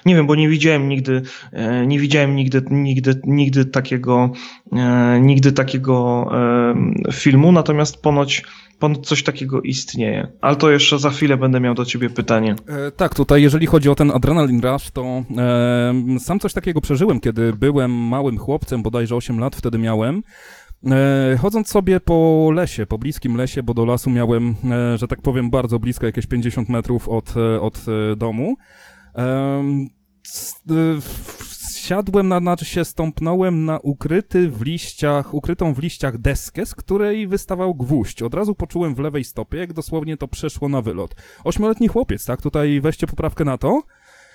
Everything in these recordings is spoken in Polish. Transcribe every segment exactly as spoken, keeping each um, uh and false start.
Nie wiem, bo nie widziałem nigdy, nie widziałem nigdy, nigdy, nigdy takiego, nigdy takiego filmu, natomiast ponoć, ponoć coś takiego istnieje. Ale to jeszcze za chwilę będę miał do ciebie pytanie. E, tak, tutaj jeżeli chodzi o ten Adrenaline Rush, to e, sam coś takiego przeżyłem, kiedy byłem małym chłopcem, bodajże osiem lat wtedy miałem. E, chodząc sobie po lesie, po bliskim lesie, bo do lasu miałem, e, że tak powiem, bardzo blisko, jakieś pięćdziesiąt metrów od, od domu. E, Siadłem, na, znaczy się stąpnąłem na ukryty w liściach, ukrytą w liściach deskę, z której wystawał gwóźdź. Od razu poczułem w lewej stopie, jak dosłownie to przeszło na wylot. Ośmioletni chłopiec, tak? Tutaj weźcie poprawkę na to.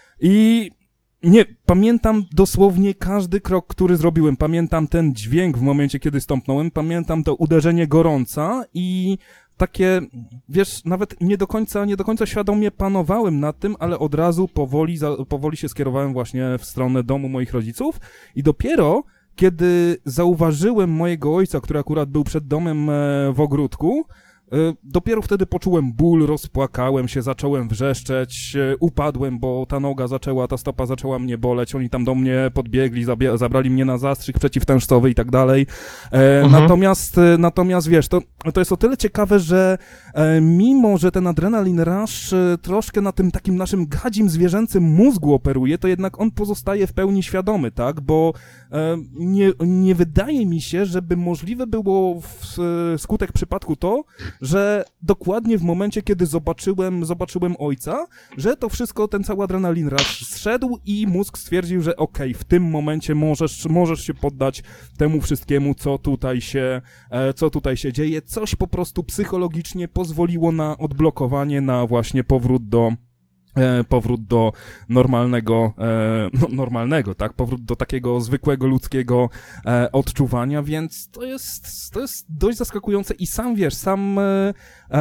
I nie, pamiętam dosłownie każdy krok, który zrobiłem. Pamiętam ten dźwięk w momencie, kiedy stąpnąłem. Pamiętam to uderzenie gorąca i takie, wiesz, nawet nie do końca, nie do końca świadomie panowałem nad tym, ale od razu powoli, za, powoli się skierowałem właśnie w stronę domu moich rodziców i dopiero kiedy zauważyłem mojego ojca, który akurat był przed domem e, w ogródku, dopiero wtedy poczułem ból, rozpłakałem się, zacząłem wrzeszczeć, upadłem, bo ta noga zaczęła, ta stopa zaczęła mnie boleć, oni tam do mnie podbiegli, zabie- zabrali mnie na zastrzyk przeciwtężcowy i tak dalej. E, mhm. Natomiast, natomiast wiesz, to, to jest o tyle ciekawe, że e, mimo, że ten Adrenaline Rush e, troszkę na tym takim naszym gadzim, zwierzęcym mózgu operuje, to jednak on pozostaje w pełni świadomy, tak, bo e, nie, nie wydaje mi się, żeby możliwe było w, skutek przypadku to, że dokładnie w momencie, kiedy zobaczyłem, zobaczyłem ojca, że to wszystko, ten cały Adrenaline Rush zszedł i mózg stwierdził, że okej, okay, w tym momencie możesz, możesz się poddać temu wszystkiemu, co tutaj się, e, co tutaj się dzieje. Coś po prostu psychologicznie pozwoliło na odblokowanie, na właśnie powrót do E, powrót do normalnego, e, no, normalnego, tak, powrót do takiego zwykłego ludzkiego e, odczuwania, więc to jest, to jest dość zaskakujące i sam wiesz, sam e,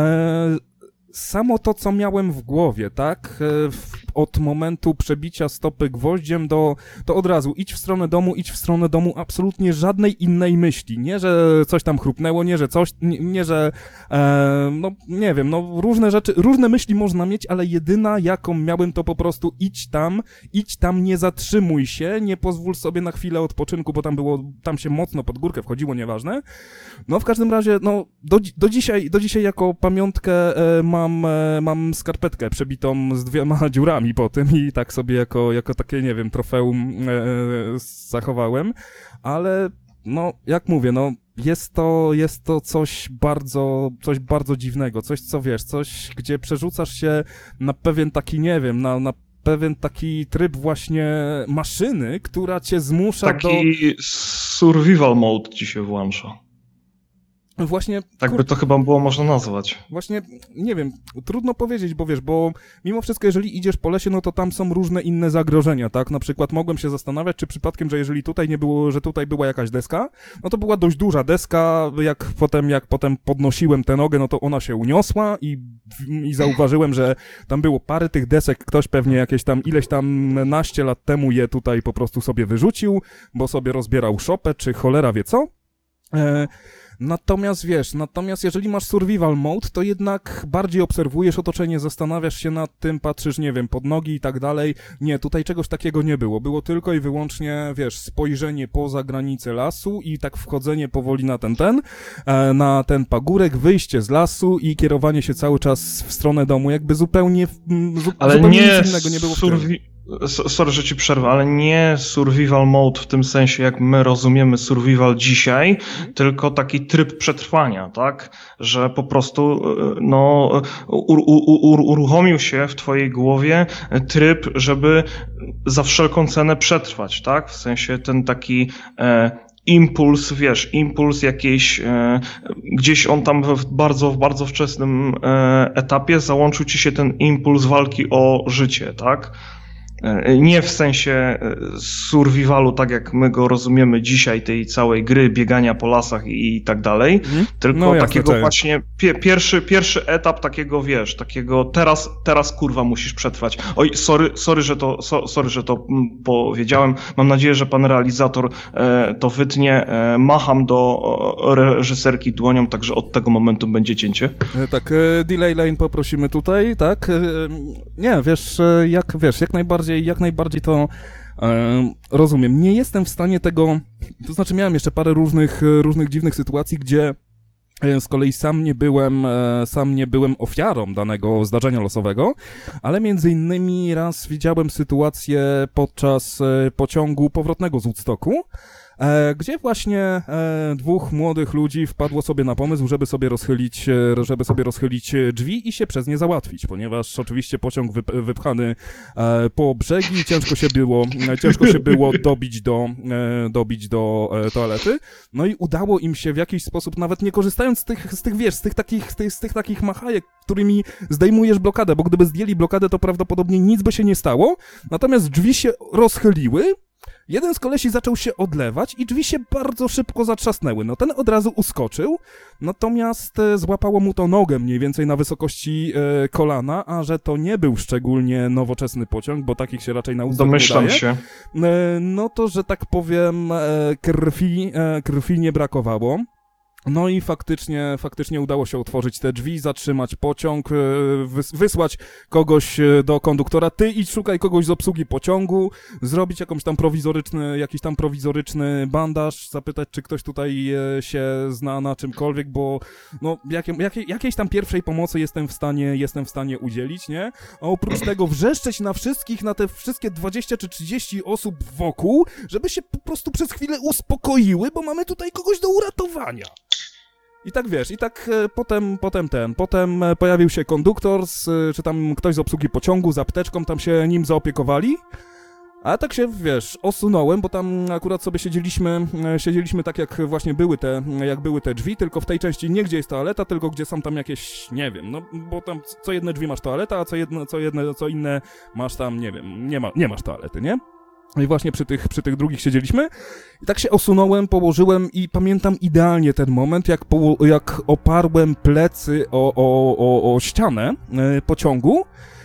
e, samo to, co miałem w głowie, tak, e, w, od momentu przebicia stopy gwoździem do, to od razu idź w stronę domu, idź w stronę domu, absolutnie żadnej innej myśli, nie, że coś tam chrupnęło, nie, że coś, nie, nie że, e, no, nie wiem, no, różne rzeczy, różne myśli można mieć, ale jedyna, jaką miałem, to po prostu idź tam, idź tam, nie zatrzymuj się, nie pozwól sobie na chwilę odpoczynku, bo tam było, tam się mocno pod górkę wchodziło, nieważne. No, w każdym razie, no, do, do dzisiaj, do dzisiaj jako pamiątkę e, mam, e, mam skarpetkę przebitą z dwiema dziurami po tym i tak sobie jako, jako takie, nie wiem, trofeum e, zachowałem, ale no, jak mówię, no, jest to, jest to coś bardzo, coś bardzo dziwnego, coś, co wiesz, coś, gdzie przerzucasz się na pewien taki, nie wiem, na, na pewien taki tryb właśnie maszyny, która cię zmusza taki do... Taki survival mode ci się włącza. Właśnie... Tak kur... by to chyba było można nazwać. Właśnie, nie wiem, trudno powiedzieć, bo wiesz, bo mimo wszystko, jeżeli idziesz po lesie, no to tam są różne inne zagrożenia, tak? Na przykład mogłem się zastanawiać, czy przypadkiem, że jeżeli tutaj nie było, że tutaj była jakaś deska, no to była dość duża deska, jak potem, jak potem podnosiłem tę nogę, no to ona się uniosła i, i zauważyłem, że tam było parę tych desek, ktoś pewnie jakieś tam, ileś tam naście lat temu je tutaj po prostu sobie wyrzucił, bo sobie rozbierał szopę, czy cholera wie co. E- Natomiast wiesz, natomiast jeżeli masz survival mode, to jednak bardziej obserwujesz otoczenie, zastanawiasz się nad tym, patrzysz, nie wiem, pod nogi i tak dalej. Nie, tutaj czegoś takiego nie było. Było tylko i wyłącznie, wiesz, spojrzenie poza granicę lasu i tak wchodzenie powoli na ten, ten, na ten pagórek, wyjście z lasu i kierowanie się cały czas w stronę domu, jakby zupełnie, zu, Ale zupełnie nie nic innego nie było w tym. Survi- Sorry, że ci przerwę, ale nie survival mode w tym sensie, jak my rozumiemy survival dzisiaj, tylko taki tryb przetrwania, tak? Że po prostu no, ur, ur, uruchomił się w twojej głowie tryb, żeby za wszelką cenę przetrwać, tak? W sensie ten taki e, impuls, wiesz, impuls jakiejś, e, gdzieś on tam w bardzo, w bardzo wczesnym e, etapie załączył ci się ten impuls walki o życie, tak? Nie w sensie survivalu, tak jak my go rozumiemy dzisiaj, tej całej gry, biegania po lasach i tak dalej, hmm? tylko no, takiego jasne, właśnie pie, pierwszy, pierwszy etap takiego, wiesz, takiego teraz, teraz kurwa musisz przetrwać. Oj, sorry, sorry, że to, so, sorry, że to powiedziałem. Mam nadzieję, że pan realizator e, to wytnie. E, macham do reżyserki dłonią, także od tego momentu będzie cięcie. E, tak, e, delay lane poprosimy tutaj, tak? E, nie, wiesz, jak, wiesz, jak najbardziej najbardziej, jak najbardziej to e, rozumiem. Nie jestem w stanie tego, to znaczy miałem jeszcze parę różnych, różnych dziwnych sytuacji, gdzie z kolei sam nie byłem, sam nie byłem ofiarą danego zdarzenia losowego, ale między innymi raz widziałem sytuację podczas pociągu powrotnego z Woodstocku, gdzie właśnie dwóch młodych ludzi wpadło sobie na pomysł, żeby sobie rozchylić, żeby sobie rozchylić drzwi i się przez nie załatwić, ponieważ oczywiście pociąg wyp- wypchany po brzegi, ciężko się było, ciężko się było dobić do, dobić do toalety, no i udało im się w jakiś sposób, nawet nie korzystając z tych, z tych wiesz, z tych takich, z tych, z tych takich machajek, którymi zdejmujesz blokadę, bo gdyby zdjęli blokadę, to prawdopodobnie nic by się nie stało, natomiast drzwi się rozchyliły. Jeden z kolesi zaczął się odlewać i drzwi się bardzo szybko zatrzasnęły. No ten od razu uskoczył, natomiast e, złapało mu to nogę mniej więcej na wysokości e, kolana, a że to nie był szczególnie nowoczesny pociąg, bo takich się raczej na Woodstock nie daje. Domyślam się. E, no to, że tak powiem, e, krwi, e, krwi nie brakowało. No i faktycznie, faktycznie udało się otworzyć te drzwi, zatrzymać pociąg, wys- wysłać kogoś do konduktora, ty idź szukaj kogoś z obsługi pociągu, zrobić jakąś tam prowizoryczny, jakiś tam prowizoryczny bandaż, zapytać, czy ktoś tutaj się zna na czymkolwiek, bo no jakie, jakie, jakiejś tam pierwszej pomocy jestem w stanie, jestem w stanie udzielić, nie? A oprócz tego wrzeszczeć na wszystkich, na te wszystkie dwadzieścia czy trzydzieści osób wokół, żeby się po prostu przez chwilę uspokoiły, bo mamy tutaj kogoś do uratowania. I tak wiesz, i tak e, potem, potem ten, potem e, pojawił się konduktor, z, e, czy tam ktoś z obsługi pociągu z apteczką, tam się nim zaopiekowali, a tak się, wiesz, osunąłem, bo tam akurat sobie siedzieliśmy, e, siedzieliśmy tak jak właśnie były te, jak były te drzwi, tylko w tej części nie gdzie jest toaleta, tylko gdzie są tam jakieś, nie wiem, no bo tam co jedne drzwi masz toaleta, a co jedno, co jedne, co inne masz tam, nie wiem, nie ma, nie masz toalety, nie? I właśnie przy tych, przy tych drugich siedzieliśmy i tak się osunąłem, położyłem i pamiętam idealnie ten moment, jak, poło- jak oparłem plecy o, o, o, o ścianę yy, pociągu.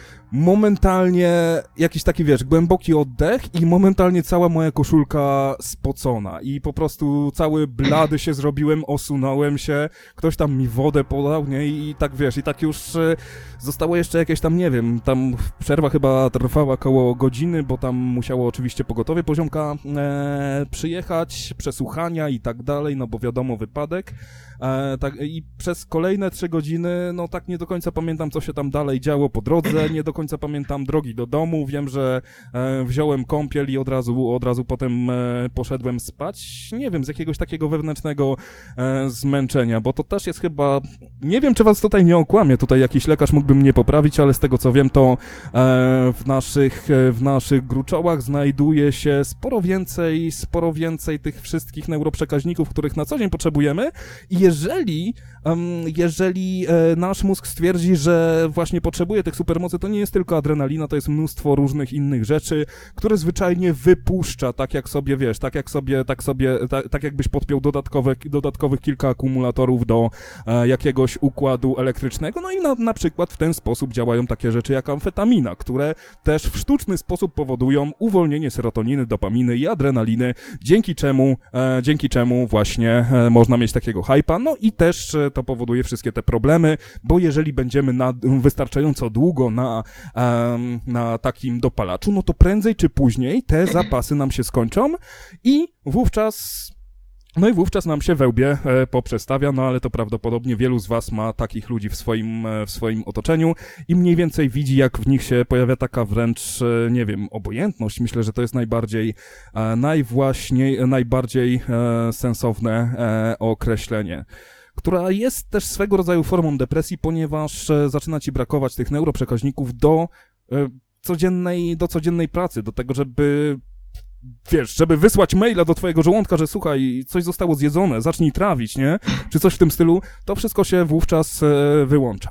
Momentalnie jakiś taki, wiesz, głęboki oddech i momentalnie cała moja koszulka spocona i po prostu cały blady się zrobiłem, osunąłem się, ktoś tam mi wodę podał, nie, i tak, wiesz, i tak już e, zostało jeszcze jakieś tam, nie wiem, tam przerwa chyba trwała koło godziny, bo tam musiało oczywiście pogotowie poziomka e, przyjechać, przesłuchania i tak dalej, no bo wiadomo, wypadek. E, tak, i przez kolejne trzy godziny, no tak nie do końca pamiętam, co się tam dalej działo po drodze, nie do końca pamiętam drogi do domu, wiem, że e, wziąłem kąpiel i od razu, od razu potem e, poszedłem spać, nie wiem, z jakiegoś takiego wewnętrznego e, zmęczenia, bo to też jest chyba, nie wiem, czy was tutaj nie okłamie, tutaj jakiś lekarz mógłby mnie poprawić, ale z tego co wiem, to e, w naszych, w naszych gruczołach znajduje się sporo więcej, sporo więcej tych wszystkich neuroprzekaźników, których na co dzień potrzebujemy i jeżeli, um, jeżeli e, nasz mózg stwierdzi, że właśnie potrzebuje tych supermocy, to nie jest tylko adrenalina, to jest mnóstwo różnych innych rzeczy, które zwyczajnie wypuszcza, tak jak sobie, wiesz, tak jak sobie, tak sobie, tak, tak jakbyś podpiął dodatkowe, dodatkowych kilka akumulatorów do e, jakiegoś układu elektrycznego, no i na, na przykład w ten sposób działają takie rzeczy jak amfetamina, które też w sztuczny sposób powodują uwolnienie serotoniny, dopaminy i adrenaliny, dzięki czemu, e, dzięki czemu właśnie e, można mieć takiego hypa, no i też e, to powoduje wszystkie te problemy, bo jeżeli będziemy na, wystarczająco długo na, um, na takim dopalaczu, no to prędzej czy później te zapasy nam się skończą i wówczas No i wówczas nam się we łbie e, poprzestawia, no ale to prawdopodobnie wielu z was ma takich ludzi w swoim, e, w swoim otoczeniu i mniej więcej widzi, jak w nich się pojawia taka wręcz, e, nie wiem, obojętność. Myślę, że to jest najbardziej, e, najwłaśnie, najbardziej e, sensowne e, określenie, która jest też swego rodzaju formą depresji, ponieważ e, zaczyna ci brakować tych neuroprzekaźników do e, codziennej, do codziennej pracy, do tego, żeby wiesz, żeby wysłać maila do twojego żołądka, że słuchaj, coś zostało zjedzone, zacznij trawić, nie? Czy coś w tym stylu, to wszystko się wówczas e, wyłącza.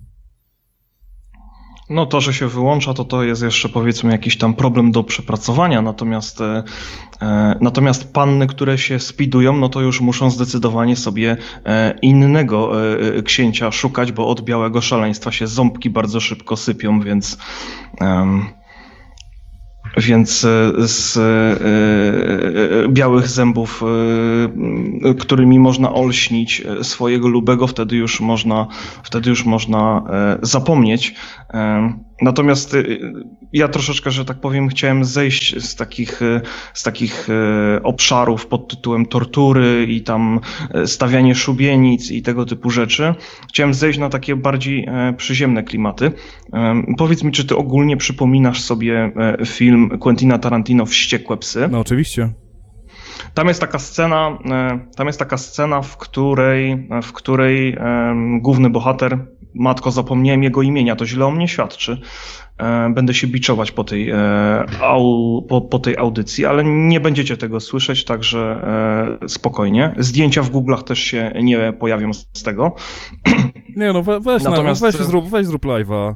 No to, że się wyłącza, to to jest jeszcze powiedzmy jakiś tam problem do przepracowania, natomiast, e, natomiast panny, które się spidują, no to już muszą zdecydowanie sobie e, innego e, księcia szukać, bo od białego szaleństwa się ząbki bardzo szybko sypią, więc... E, Więc z e, białych zębów, e, którymi można olśnić swojego lubego, wtedy już można, wtedy już można e, zapomnieć. E, Natomiast ja troszeczkę, że tak powiem, chciałem zejść z takich, z takich obszarów pod tytułem tortury i tam stawianie szubienic i tego typu rzeczy. Chciałem zejść na takie bardziej przyziemne klimaty. Powiedz mi, czy ty ogólnie przypominasz sobie film Quentina Tarantino Wściekłe psy? No oczywiście. Tam jest taka scena, tam jest taka scena, w której, w której um, główny bohater, matko, zapomniałem jego imienia, to źle o mnie świadczy. Będę się biczować po tej, au, po, po tej audycji, ale nie będziecie tego słyszeć, także spokojnie. Zdjęcia w Google'ach też się nie pojawią z tego. Nie no, we, weź, Natomiast... na, weź, zrób, weź zrób live'a.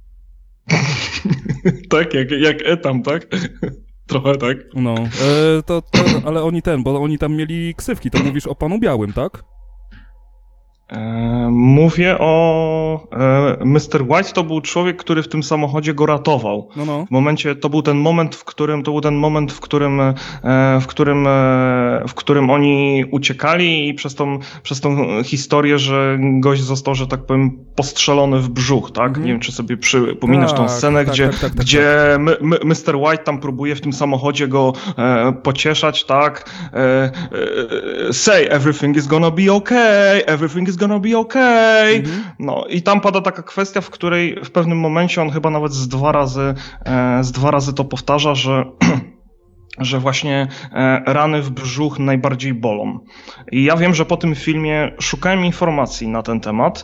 Tak, jak, jak Etam, tak? Trochę tak. No, e, to, to, ale oni ten, bo oni tam mieli ksywki, to mówisz o Panu Białym, tak? E, mówię o e, mister White, to był człowiek, który w tym samochodzie go ratował. No, no. W momencie, to był ten moment, w którym, to był ten moment, w którym, e, w którym, e, w którym oni uciekali i przez tą, przez tą historię, że gość został, że tak powiem, postrzelony w brzuch, tak? Mhm. Nie wiem, czy sobie przypominasz tak, tą scenę, tak, gdzie, tak, tak, tak, gdzie tak. mister White tam próbuje w tym samochodzie go e, pocieszać, tak? E, e, say everything is gonna be okay, everything is gonna be okay. Mhm. No i tam pada taka kwestia, w której w pewnym momencie on chyba nawet z dwa razy, e, z dwa razy to powtarza, że że właśnie e, rany w brzuch najbardziej bolą. I ja wiem, że po tym filmie szukałem informacji na ten temat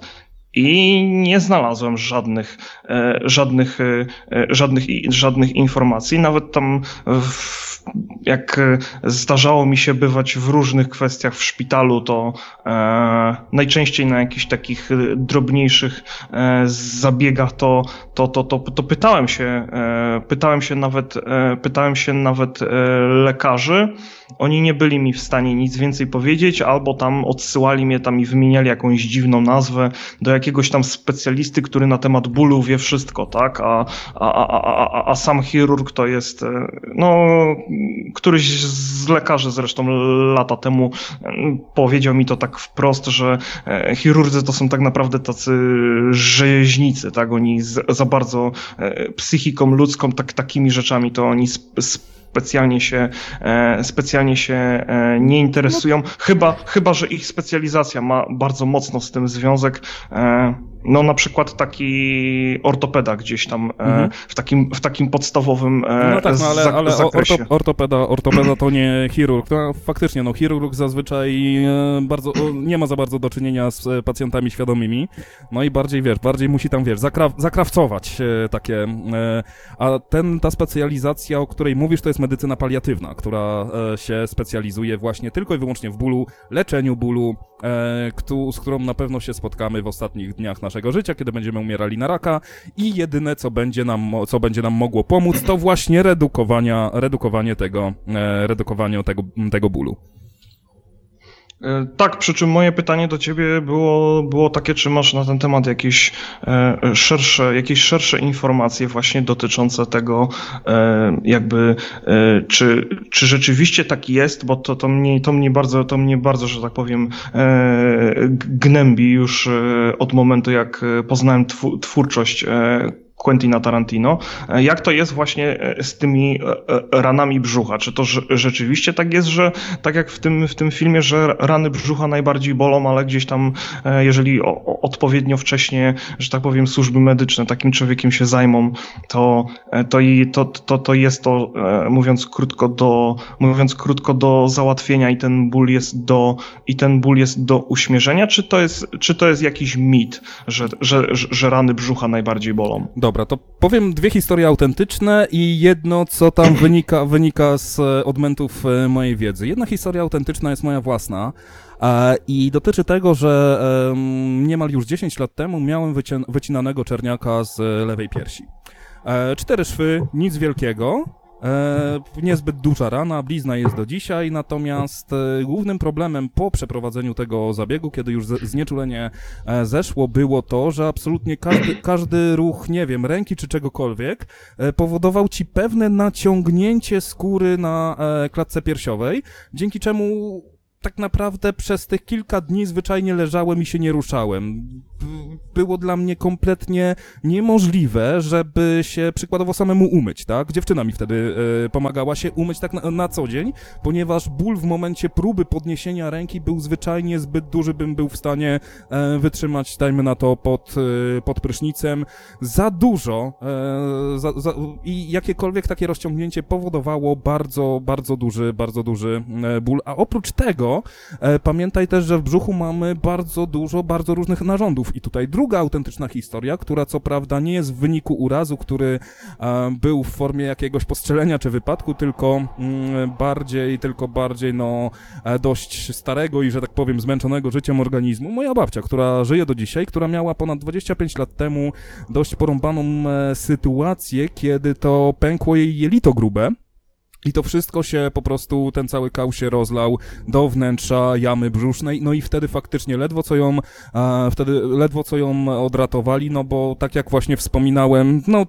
i nie znalazłem żadnych, e, żadnych, e, żadnych, żadnych informacji. Nawet tam w jak zdarzało mi się bywać w różnych kwestiach w szpitalu, to e, najczęściej na jakichś takich drobniejszych e, zabiegach to, to, to, to, to pytałem się, e, pytałem się nawet, e, pytałem się nawet e, lekarzy. Oni nie byli mi w stanie nic więcej powiedzieć, albo tam odsyłali mnie tam i wymieniali jakąś dziwną nazwę do jakiegoś tam specjalisty, który na temat bólu wie wszystko, tak? A, a, a, a, a sam chirurg to jest, no, któryś z lekarzy zresztą lata temu powiedział mi to tak wprost, że chirurdzy to są tak naprawdę tacy rzeźnicy, tak? Oni z, za bardzo psychiką ludzką, tak, takimi rzeczami to oni sp, sp, specjalnie się, specjalnie się nie interesują, chyba, chyba, że ich specjalizacja ma bardzo mocno z tym związek. No na przykład taki ortopeda gdzieś tam mhm. w, takim, w takim podstawowym no tak, no, ale, ale zakresie. Orto, ortopeda, ortopeda to nie chirurg. No, faktycznie, no chirurg zazwyczaj bardzo, nie ma za bardzo do czynienia z pacjentami świadomymi. No i bardziej, wiesz, bardziej musi tam, wiesz, zakra, zakrawcować takie. A ten, ta specjalizacja, o której mówisz, to jest medycyna paliatywna, która się specjalizuje właśnie tylko i wyłącznie w bólu, leczeniu bólu, z którą na pewno się spotkamy w ostatnich dniach naszego życia, kiedy będziemy umierali na raka i jedyne, co będzie nam, co będzie nam mogło pomóc, to właśnie redukowania, redukowanie tego, redukowanie tego, tego bólu. Tak, przy czym moje pytanie do ciebie było, było takie, czy masz na ten temat jakieś e, szersze, jakieś szersze informacje właśnie dotyczące tego, e, jakby, e, czy, czy rzeczywiście tak jest, bo to, to, mnie, to, mnie bardzo, to mnie bardzo, że tak powiem, e, gnębi już e, od momentu, jak poznałem tw- twórczość e, Quentina Tarantino. Jak to jest właśnie z tymi ranami brzucha? Czy to rzeczywiście tak jest, że tak jak w tym, w tym filmie, że rany brzucha najbardziej bolą, ale gdzieś tam, jeżeli odpowiednio wcześnie, że tak powiem, służby medyczne takim człowiekiem się zajmą, to, to, i, to, to, to jest to, mówiąc krótko, do, mówiąc krótko, do załatwienia i ten ból jest do, i ten ból jest do uśmierzenia? Czy to jest, czy to jest jakiś mit, że, że, że rany brzucha najbardziej bolą? Dobra, to powiem dwie historie autentyczne i jedno, co tam wynika, wynika z odmętów mojej wiedzy. Jedna historia autentyczna jest moja własna e, i dotyczy tego, że e, niemal już dziesięć lat temu miałem wyci- wycinanego czerniaka z lewej piersi. E, cztery szwy, nic wielkiego. E, niezbyt duża rana, blizna jest do dzisiaj, natomiast e, głównym problemem po przeprowadzeniu tego zabiegu, kiedy już z, znieczulenie e, zeszło, było to, że absolutnie każdy, każdy ruch, nie wiem, ręki czy czegokolwiek e, powodował ci pewne naciągnięcie skóry na e, klatce piersiowej, dzięki czemu tak naprawdę przez tych kilka dni zwyczajnie leżałem i się nie ruszałem. było dla mnie kompletnie niemożliwe, żeby się przykładowo samemu umyć, tak? Dziewczyna mi wtedy e, pomagała się umyć tak na, na co dzień, ponieważ ból w momencie próby podniesienia ręki był zwyczajnie zbyt duży, bym był w stanie e, wytrzymać, dajmy na to, pod, e, pod prysznicem. Za dużo e, za, za, i jakiekolwiek takie rozciągnięcie powodowało bardzo, bardzo duży, bardzo duży e, ból. A oprócz tego e, pamiętaj też, że w brzuchu mamy bardzo dużo, bardzo różnych narządów. I tutaj druga autentyczna historia, która co prawda nie jest w wyniku urazu, który e, był w formie jakiegoś postrzelenia czy wypadku, tylko mm, bardziej, tylko bardziej, no, e, dość starego i, że tak powiem, zmęczonego życiem organizmu. Moja babcia, która żyje do dzisiaj, która miała ponad dwadzieścia pięć lat temu dość porąbaną e, sytuację, kiedy to pękło jej jelito grube. I to wszystko się po prostu, ten cały kał się rozlał do wnętrza jamy brzusznej, no i wtedy faktycznie ledwo co ją, e, wtedy ledwo co ją odratowali, no bo tak jak właśnie wspominałem, no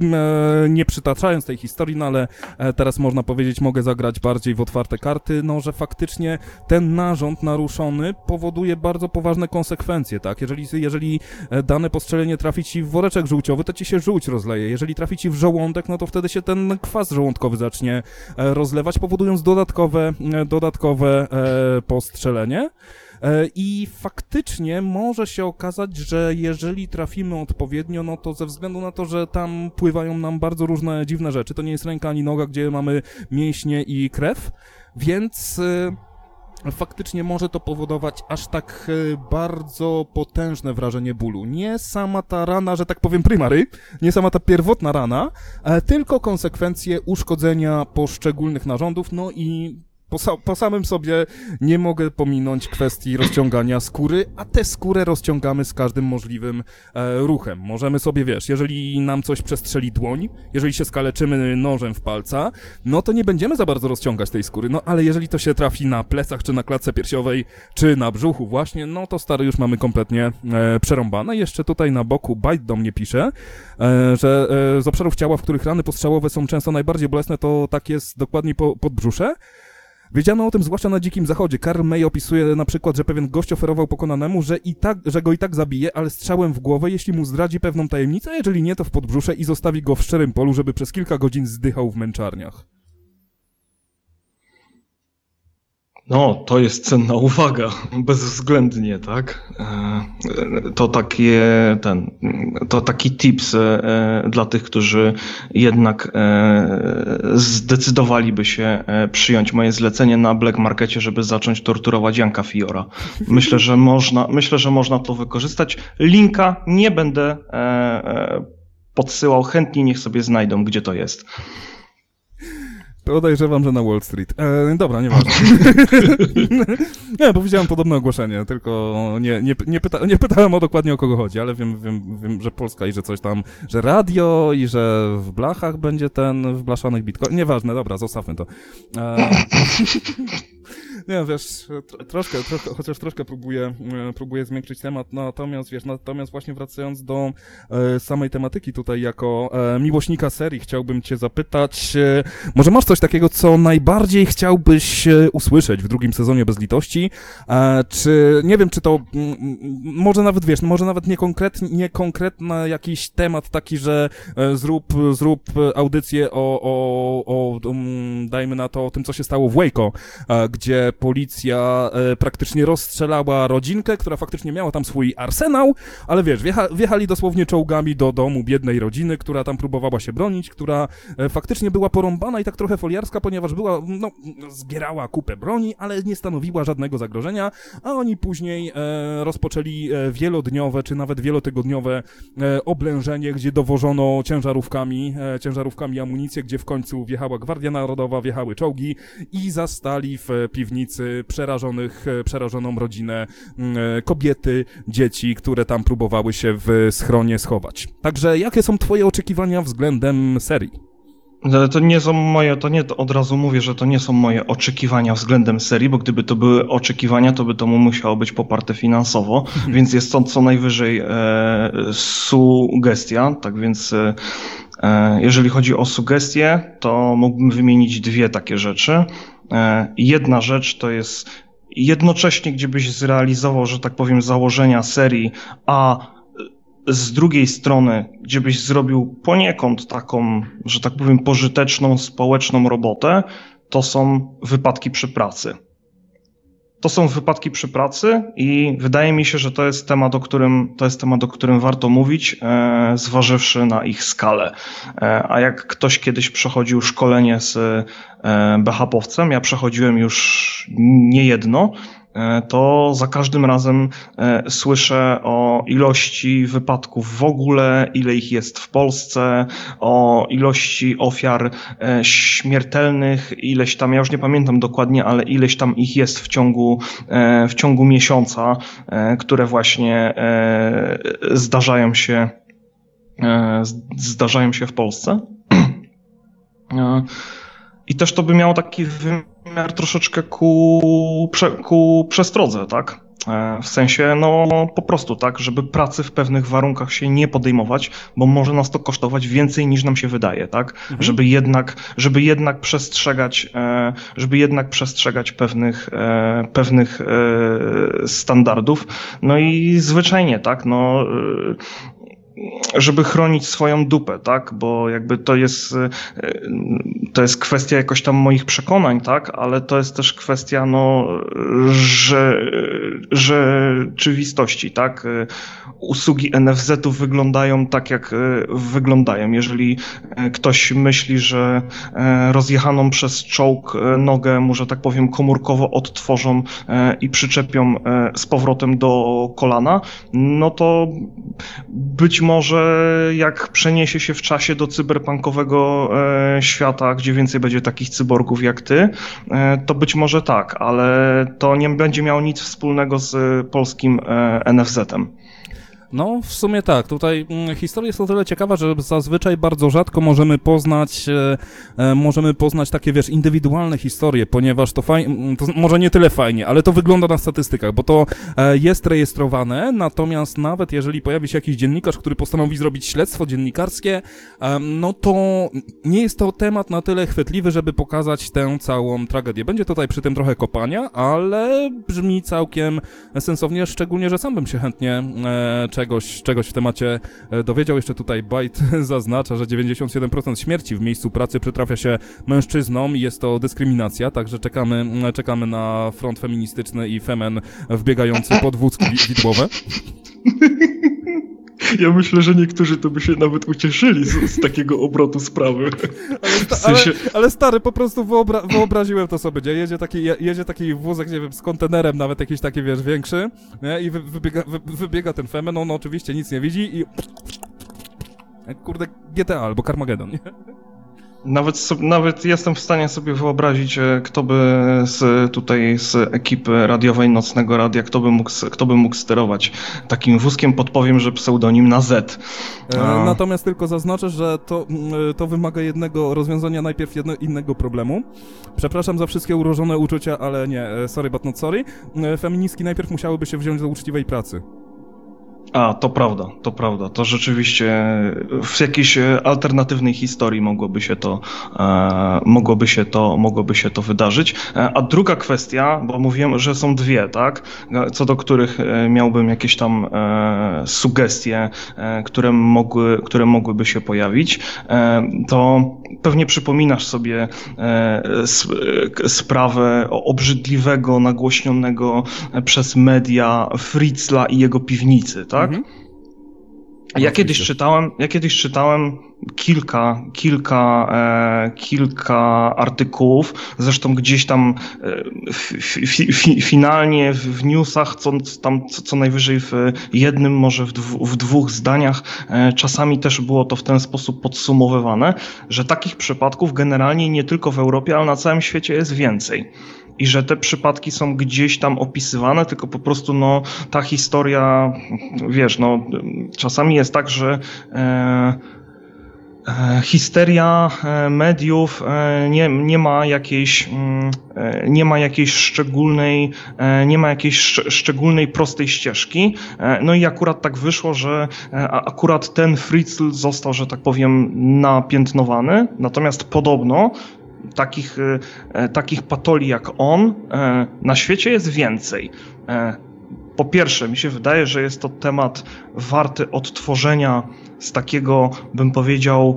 nie przytaczając tej historii, no ale teraz można powiedzieć, mogę zagrać bardziej w otwarte karty, no że faktycznie ten narząd naruszony powoduje bardzo poważne konsekwencje, tak? Jeżeli, jeżeli dane postrzelenie trafi ci w woreczek żółciowy, to ci się żółć rozleje. Jeżeli trafi ci w żołądek, no to wtedy się ten kwas żołądkowy zacznie rozlewać, powodując dodatkowe, dodatkowe postrzelenie. I faktycznie może się okazać, że jeżeli trafimy odpowiednio, no to ze względu na to, że tam pływają nam bardzo różne dziwne rzeczy, to nie jest ręka ani noga, gdzie mamy mięśnie i krew, więc faktycznie może to powodować aż tak bardzo potężne wrażenie bólu. Nie sama ta rana, że tak powiem primary, nie sama ta pierwotna rana, tylko konsekwencje uszkodzenia poszczególnych narządów, no i Po, po samym sobie nie mogę pominąć kwestii rozciągania skóry, a tę skórę rozciągamy z każdym możliwym e, ruchem. Możemy sobie, wiesz, jeżeli nam coś przestrzeli dłoń, jeżeli się skaleczymy nożem w palca, no to nie będziemy za bardzo rozciągać tej skóry, no ale jeżeli to się trafi na plecach, czy na klatce piersiowej, czy na brzuchu właśnie, no to stary już mamy kompletnie e, przerąbane. Jeszcze tutaj na boku Bajt do mnie pisze, e, że e, z obszarów ciała, w których rany postrzałowe są często najbardziej bolesne, to tak jest dokładnie po, pod brzusze. Wiedziano o tym zwłaszcza na Dzikim Zachodzie. Karl May opisuje na przykład, że pewien gość oferował pokonanemu, że, i tak, że go i tak zabije, ale strzałem w głowę, jeśli mu zdradzi pewną tajemnicę, a jeżeli nie, to w podbrzusze i zostawi go w szczerym polu, żeby przez kilka godzin zdychał w męczarniach. No, to jest cenna uwaga, bezwzględnie, tak? To takie, ten, to taki tips dla tych, którzy jednak zdecydowaliby się przyjąć moje zlecenie na Black Markecie, żeby zacząć torturować Janka Fiora. Myślę, że można, myślę, że można to wykorzystać. Linka nie będę podsyłał, chętnie niech sobie znajdą, gdzie to jest. Podejrzewam, że na Wall Street. E, dobra, nieważne. Nie, bo widziałem podobne ogłoszenie, tylko nie, nie, nie, pyta, nie pytałem o dokładnie o kogo chodzi, ale wiem, wiem, wiem, że Polska i że coś tam, że radio i że w blachach będzie ten, w blaszanych bitcoin. Nieważne, dobra, zostawmy to. E, nie, wiesz, troszkę, troszkę, chociaż troszkę próbuję, próbuję zmiękczyć temat, natomiast, wiesz, natomiast właśnie wracając do e, samej tematyki tutaj jako e, miłośnika serii, chciałbym cię zapytać, e, może masz coś takiego, co najbardziej chciałbyś e, usłyszeć w drugim sezonie Bez Litości, e, czy, nie wiem, czy to, m, może nawet, wiesz, może nawet nie konkretny, nie konkretny jakiś temat taki, że e, zrób, zrób audycję o, o, o um, dajmy na to, o tym, co się stało w Waco, e, gdzie policja e, praktycznie rozstrzelała rodzinkę, która faktycznie miała tam swój arsenał, ale wiesz, wjecha, wjechali dosłownie czołgami do domu biednej rodziny, która tam próbowała się bronić, która e, faktycznie była porąbana i tak trochę foliarska, ponieważ była, no, zbierała kupę broni, ale nie stanowiła żadnego zagrożenia, a oni później e, rozpoczęli e, wielodniowe, czy nawet wielotygodniowe e, oblężenie, gdzie dowożono ciężarówkami, e, ciężarówkami amunicję, gdzie w końcu wjechała Gwardia Narodowa, wjechały czołgi i zastali w piwnicy przerażonych, przerażoną rodzinę, kobiety, dzieci, które tam próbowały się w schronie schować. Także jakie są twoje oczekiwania względem serii? To nie są moje, to nie, to od razu mówię, że to nie są moje oczekiwania względem serii, bo gdyby to były oczekiwania, to by to musiało być poparte finansowo, więc jest to co najwyżej e, sugestia, tak więc e, jeżeli chodzi o sugestie, to mógłbym wymienić dwie takie rzeczy. E, jedna rzecz to jest jednocześnie gdziebyś zrealizował, że tak powiem, założenia serii, a z drugiej strony gdziebyś zrobił poniekąd taką, że tak powiem, pożyteczną, społeczną robotę, to są wypadki przy pracy. To są wypadki przy pracy i wydaje mi się, że to jest temat, o którym, to jest temat, o którym warto mówić, e, zważywszy na ich skalę. E, a jak ktoś kiedyś przechodził szkolenie z e, be hapowcem, ja przechodziłem już niejedno, to za każdym razem e, słyszę o ilości wypadków w ogóle, ile ich jest w Polsce, o ilości ofiar e, śmiertelnych, ileś tam, ja już nie pamiętam dokładnie, ale ileś tam ich jest w ciągu, e, w ciągu miesiąca, e, które właśnie e, zdarzają się, e, zdarzają się w Polsce. e, I też to by miało taki wymiar troszeczkę ku, prze, ku przestrodze, tak? W sensie, no po prostu tak, żeby pracy w pewnych warunkach się nie podejmować, bo może nas to kosztować więcej niż nam się wydaje, tak? Mhm. Żeby jednak, żeby jednak przestrzegać, żeby jednak przestrzegać pewnych, pewnych standardów. No i zwyczajnie, tak, no żeby chronić swoją dupę, tak, bo jakby to jest, to jest kwestia jakoś tam moich przekonań, tak, ale to jest też kwestia, no, że, rzeczywistości, tak. Usługi en ef zet-ów wyglądają tak, jak wyglądają. Jeżeli ktoś myśli, że rozjechaną przez czołg nogę mu, że tak powiem, komórkowo odtworzą i przyczepią z powrotem do kolana, no to być może jak przeniesie się w czasie do cyberpunkowego e, świata, gdzie więcej będzie takich cyborgów jak ty, e, to być może tak, ale to nie będzie miało nic wspólnego z polskim e, en ef zet-em. No, w sumie tak. Tutaj mm, historia jest o tyle ciekawa, że zazwyczaj bardzo rzadko możemy poznać, e, e, możemy poznać takie, wiesz, indywidualne historie, ponieważ to fajnie, to może nie tyle fajnie, ale to wygląda na statystykach, bo to e, jest rejestrowane, natomiast nawet jeżeli pojawi się jakiś dziennikarz, który postanowi zrobić śledztwo dziennikarskie, e, no to nie jest to temat na tyle chwytliwy, żeby pokazać tę całą tragedię. Będzie tutaj przy tym trochę kopania, ale brzmi całkiem sensownie, szczególnie, że sam bym się chętnie e, Czegoś, czegoś w temacie dowiedział. Jeszcze tutaj Byte zaznacza, że dziewięćdziesiąt siedem procent śmierci w miejscu pracy przytrafia się mężczyznom i jest to dyskryminacja, także czekamy, czekamy na front feministyczny i femen wbiegający pod wózki widłowe. Ja myślę, że niektórzy to by się nawet ucieszyli z, z takiego obrotu sprawy. Ale, sta- w sensie... ale, ale stary, po prostu wyobra- wyobraziłem to sobie, gdzie jedzie taki, jedzie taki wózek, nie wiem, z kontenerem nawet jakiś taki, wiesz, większy, nie? I wy, wybiega, wy, wybiega ten femen, on oczywiście nic nie widzi i... Kurde, G T A albo Carmageddon, nie? Nawet, so, nawet jestem w stanie sobie wyobrazić, kto by z, tutaj z ekipy radiowej Nocnego Radia, kto by mógł, kto by mógł sterować takim wózkiem. Podpowiem, że pseudonim na Z. A... Natomiast tylko zaznaczę, że to, to wymaga jednego rozwiązania, najpierw jedno, innego problemu. Przepraszam za wszystkie urożone uczucia, ale nie, sorry but not sorry. Feministki najpierw musiałyby się wziąć do uczciwej pracy. A, to prawda, to prawda. To rzeczywiście w jakiejś alternatywnej historii mogłoby się to, e, mogłoby się to, mogłoby się to wydarzyć. E, a druga kwestia, bo mówiłem, że są dwie, tak? Co do których miałbym jakieś tam e, sugestie, e, które mogły, które mogłyby się pojawić, e, to pewnie przypominasz sobie e, sp sprawę obrzydliwego, nagłośnionego przez media Fritzla i jego piwnicy, tak? Mhm. Ja kiedyś czytałem, ja kiedyś czytałem kilka, kilka, e, kilka artykułów, zresztą gdzieś tam e, fi, fi, finalnie w, w newsach, co, tam, co, co najwyżej w jednym, może w, dwu, w dwóch zdaniach, e, czasami też było to w ten sposób podsumowywane, że takich przypadków generalnie nie tylko w Europie, ale na całym świecie jest więcej. I że te przypadki są gdzieś tam opisywane, tylko po prostu no ta historia, wiesz, no czasami jest tak, że e, e, histeria e, mediów e, nie, nie ma jakiejś e, nie ma jakiejś szczególnej e, nie ma jakiejś sz, szczególnej prostej ścieżki. E, no i akurat tak wyszło, że e, akurat ten Fritzl został, że tak powiem, napiętnowany, natomiast podobno takich, takich patolii jak on na świecie jest więcej. Po pierwsze, mi się wydaje, że jest to temat warty odtworzenia z takiego, bym powiedział,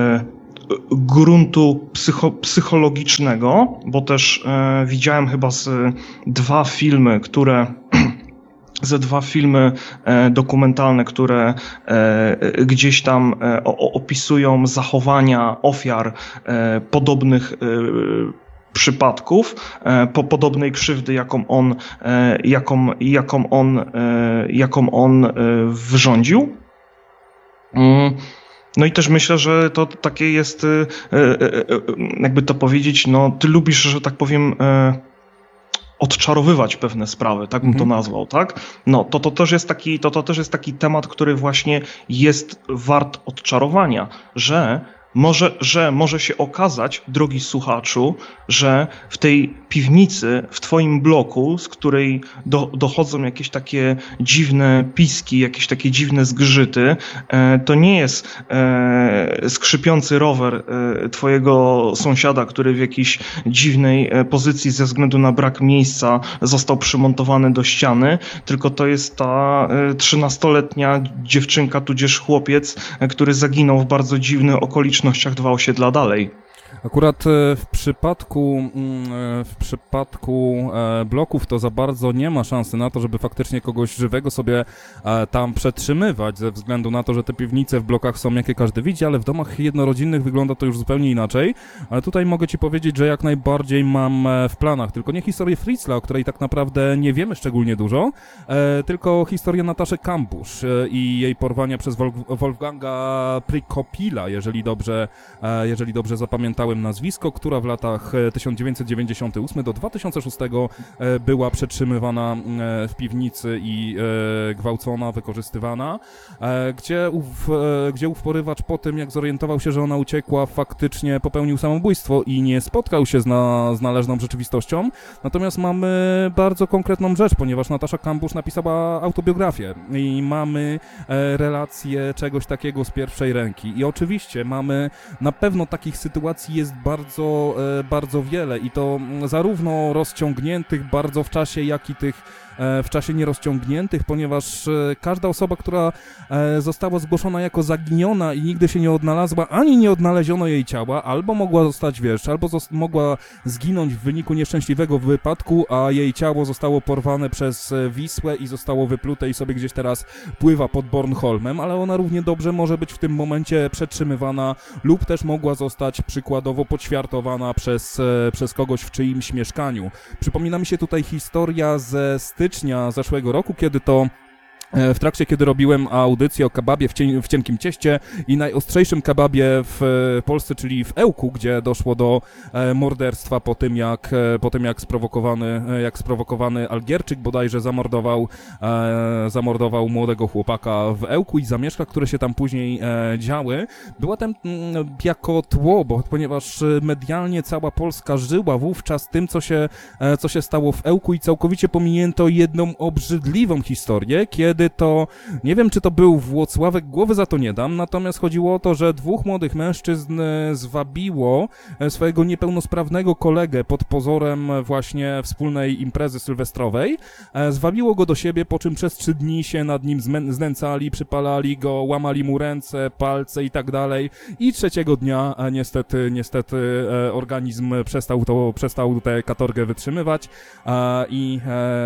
gruntu psycho, psychologicznego, bo też e, widziałem chyba z dwa filmy, które ze dwa filmy e, dokumentalne, które e, gdzieś tam e, o, opisują zachowania ofiar e, podobnych e, przypadków, e, po podobnej krzywdy, jaką on, e, jaką, jaką on, e, jaką on e, wyrządził. Mm. No i też myślę, że to takie jest, jakby to powiedzieć, no ty lubisz, że tak powiem, odczarowywać pewne sprawy, tak bym mhm. to nazwał, tak? No to, to, też jest taki, to, to też jest taki temat, który właśnie jest wart odczarowania, że może, że może się okazać, drogi słuchaczu, że w tej piwnicy, w twoim bloku, z której do, dochodzą jakieś takie dziwne piski, jakieś takie dziwne zgrzyty, e, to nie jest e, skrzypiący rower e, twojego sąsiada, który w jakiejś dziwnej e, pozycji ze względu na brak miejsca został przymontowany do ściany, tylko to jest ta e, trzynastoletnia dziewczynka, tudzież chłopiec, e, który zaginął w bardzo dziwnych okolicznościach dwa osiedla dalej. Akurat w przypadku w przypadku bloków to za bardzo nie ma szansy na to, żeby faktycznie kogoś żywego sobie tam przetrzymywać, ze względu na to, że te piwnice w blokach są, jakie każdy widzi, ale w domach jednorodzinnych wygląda to już zupełnie inaczej. Ale tutaj mogę ci powiedzieć, że jak najbardziej mam w planach, tylko nie historię Fritzla, o której tak naprawdę nie wiemy szczególnie dużo, tylko historię Nataszy Kampusz i jej porwania przez Wolfganga Prykopila, jeżeli dobrze, jeżeli dobrze zapamiętałem nazwisko, która w latach tysiąc dziewięćset dziewięćdziesiątym ósmym do dwa tysiące szóstego była przetrzymywana w piwnicy i gwałcona, wykorzystywana, gdzie ów, gdzie ów porywacz po tym, jak zorientował się, że ona uciekła, faktycznie popełnił samobójstwo i nie spotkał się z, na, z należną rzeczywistością. Natomiast mamy bardzo konkretną rzecz, ponieważ Natasza Kampusz napisała autobiografię i mamy relację czegoś takiego z pierwszej ręki. I oczywiście mamy na pewno takich sytuacji jest bardzo, bardzo wiele i to zarówno rozciągniętych bardzo w czasie, jak i tych w czasie nierozciągniętych, ponieważ każda osoba, która została zgłoszona jako zaginiona i nigdy się nie odnalazła, ani nie odnaleziono jej ciała, albo mogła zostać, wiesz, albo mogła zginąć w wyniku nieszczęśliwego wypadku, a jej ciało zostało porwane przez Wisłę i zostało wyplute i sobie gdzieś teraz pływa pod Bornholmem, ale ona równie dobrze może być w tym momencie przetrzymywana lub też mogła zostać przykładowo poćwiartowana przez, przez kogoś w czyimś mieszkaniu. Przypomina mi się tutaj historia ze stycznia zeszłego roku, kiedy to w trakcie, kiedy robiłem audycję o kebabie w, cien- w cienkim cieście i najostrzejszym kebabie w Polsce, czyli w Ełku, gdzie doszło do e, morderstwa po tym, jak, e, po tym jak sprowokowany, e, jak sprowokowany Algierczyk bodajże zamordował, e, zamordował młodego chłopaka w Ełku i zamieszka, które się tam później e, działy. Była tam m, jako tło, bo ponieważ medialnie cała Polska żyła wówczas tym, co się, e, co się stało w Ełku i całkowicie pominięto jedną obrzydliwą historię, kiedy to, nie wiem czy to był Włocławek, głowy za to nie dam, natomiast chodziło o to, że dwóch młodych mężczyzn zwabiło swojego niepełnosprawnego kolegę pod pozorem właśnie wspólnej imprezy sylwestrowej, zwabiło go do siebie, po czym przez trzy dni się nad nim znęcali, przypalali go, łamali mu ręce, palce i tak dalej i trzeciego dnia niestety, niestety organizm przestał to, przestał tę katorgę wytrzymywać i,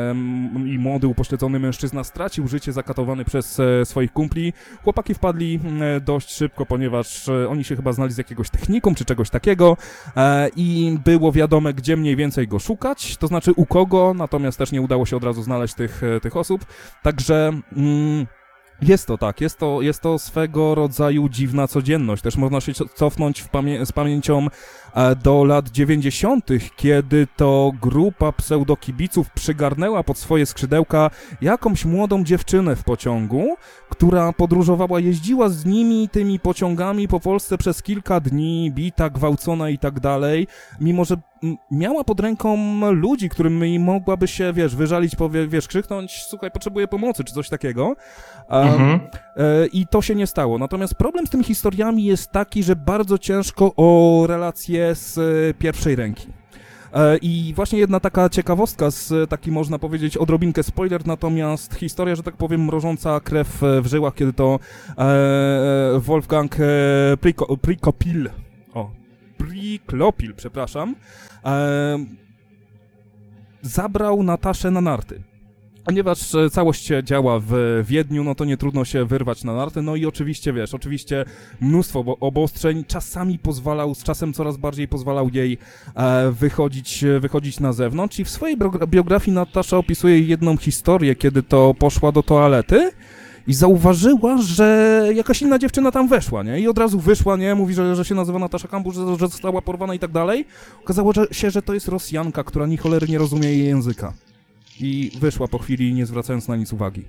i młody upośledzony mężczyzna stracił życie, zakatowany przez e, swoich kumpli. Chłopaki wpadli e, dość szybko, ponieważ e, oni się chyba znali z jakiegoś technikum czy czegoś takiego e, i było wiadome, gdzie mniej więcej go szukać, to znaczy u kogo, natomiast też nie udało się od razu znaleźć tych, e, tych osób. Także... Mm, Jest to tak, jest to, jest to swego rodzaju dziwna codzienność. Też można się cofnąć w pamię- z pamięcią do lat dziewięćdziesiątych, kiedy to grupa pseudokibiców przygarnęła pod swoje skrzydełka jakąś młodą dziewczynę w pociągu, która podróżowała, jeździła z nimi tymi pociągami po Polsce przez kilka dni, bita, gwałcona i tak dalej, mimo że miała pod ręką ludzi, którymi mogłaby się, wiesz, wyżalić, powie, wiesz, krzyknąć, słuchaj, potrzebuję pomocy, czy coś takiego. Um, mhm. e, I to się nie stało. Natomiast problem z tymi historiami jest taki, że bardzo ciężko o relacje z e, pierwszej ręki. E, I właśnie jedna taka ciekawostka, z taki można powiedzieć odrobinkę spoiler, natomiast historia, że tak powiem, mrożąca krew w żyłach, kiedy to e, Wolfgang e, Priko, Prikopil, o, Priklopil, przepraszam, e, zabrał Nataszę na narty. Ponieważ całość się działa w Wiedniu, no to nie trudno się wyrwać na narty, no i oczywiście, wiesz, oczywiście mnóstwo obostrzeń, czasami pozwalał, z czasem coraz bardziej pozwalał jej e, wychodzić, wychodzić na zewnątrz i w swojej biografii Natasza opisuje jedną historię, kiedy to poszła do toalety i zauważyła, że jakaś inna dziewczyna tam weszła, nie? I od razu wyszła, nie? Mówi, że, że się nazywa Natasza Kampusz, że, że została porwana i tak dalej. Okazało się, że to jest Rosjanka, która ni cholery nie rozumie jej języka. I wyszła po chwili, nie zwracając na nic uwagi.